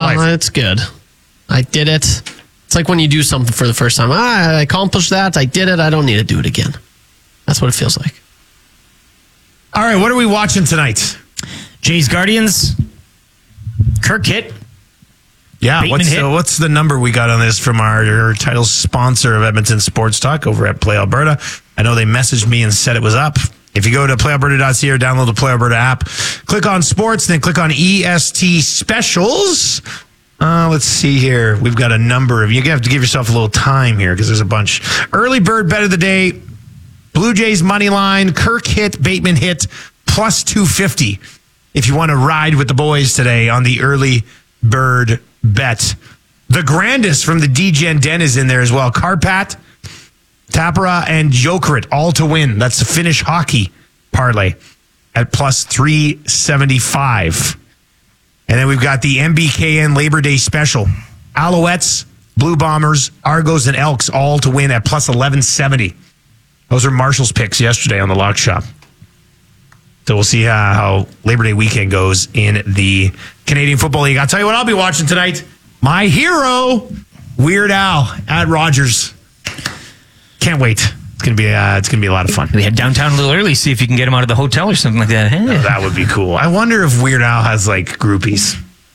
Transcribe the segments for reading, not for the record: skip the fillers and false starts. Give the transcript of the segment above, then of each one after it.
life. It's good. I did it. It's like when you do something for the first time. I accomplished that. I did it. I don't need to do it again. That's what it feels like. All right, what are we watching tonight? Jays Guardians. Kirk hit. Yeah, what's the number we got on this from our title sponsor of Edmonton Sports Talk over at Play Alberta? I know they messaged me and said it was up. If you go to playalberta.ca or download the Play Alberta app, click on sports, then click on EST specials. Let's see here. We've got a number of you have to give yourself a little time here because there's a bunch. Early bird bet of the day. Blue Jays money line. Kirk hit. Bateman hit. Plus 250. If you want to ride with the boys today on the early bird bet. The grandest from the DGen Den is in there as well. Karpat, Tapara, and Jokerit all to win. That's the Finnish hockey parlay at plus 375. And then we've got the MBKN Labor Day special. Alouettes, Blue Bombers, Argos, and Elks all to win at plus 1170. Those are Marshall's picks yesterday on the Lock Shop. So we'll see how Labor Day weekend goes in the Canadian Football League. I'll tell you what I'll be watching tonight. My hero, Weird Al at Rogers. Can't wait. It's gonna be a lot of fun. We head downtown a little early, see if you can get him out of the hotel or something like that. Oh, that would be cool. I wonder if Weird Al has like groupies.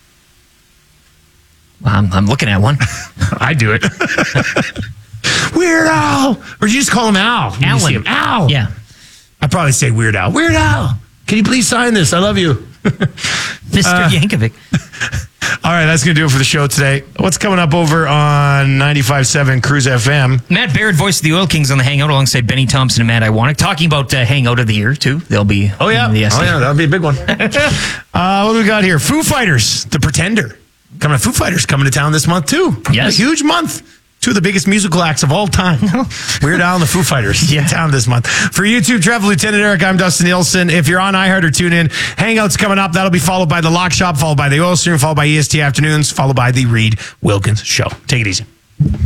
Well, I'm looking at one. I do it. Weird Al, or you just call him Al? Alan. Al. Yeah. I'd probably say Weird Al. Weird Al, can you please sign this? I love you. Mr. Yankovic. All right, that's going to do it for the show today. What's coming up over on 95.7 Cruise FM? Matt Baird, voice of the Oil Kings, on the Hangout alongside Benny Thompson and Matt Iwanek, talking about Hangout of the Year, too. They'll be Oh, yeah, that'll be a big one. What do we got here? Foo Fighters, The Pretender. Foo Fighters coming to town this month, too. Yes. A huge month. Two of the biggest musical acts of all time. Weird Al and the Foo Fighters in town this month. For YouTube Travel Lieutenant Eric, I'm Dustin Nielsen. If you're on iHeart or TuneIn, Hangouts coming up. That'll be followed by the Lock Shop, followed by the Oil Stream, followed by EST Afternoons, followed by the Reed Wilkins Show. Take it easy.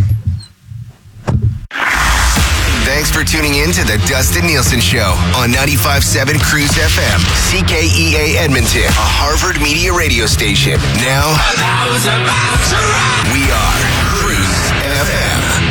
Thanks for tuning in to the Dustin Nielsen Show on 95.7 Cruise FM, CKEA Edmonton, a Harvard Media radio station. Now, we are